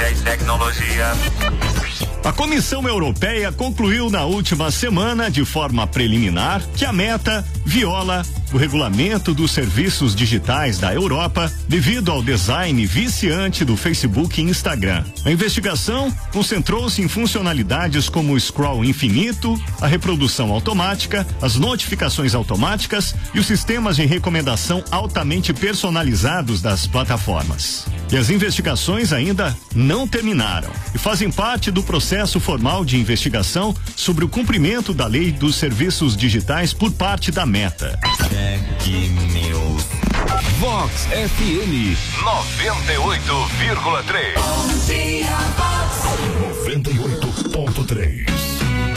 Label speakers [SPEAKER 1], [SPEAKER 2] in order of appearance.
[SPEAKER 1] ciência e tecnologia.
[SPEAKER 2] A Comissão Europeia concluiu na última semana, de forma preliminar, que a Meta viola o regulamento dos serviços digitais da Europa devido ao design viciante do Facebook e Instagram. A investigação concentrou-se em funcionalidades como o scroll infinito, a reprodução automática, as notificações automáticas e os sistemas de recomendação altamente personalizados das plataformas. E as investigações ainda não terminaram e fazem parte do processo formal de investigação sobre o cumprimento da lei dos serviços digitais por parte da Meta.
[SPEAKER 3] Tech News.
[SPEAKER 4] Vox FM
[SPEAKER 3] 98,3.
[SPEAKER 4] 98.3.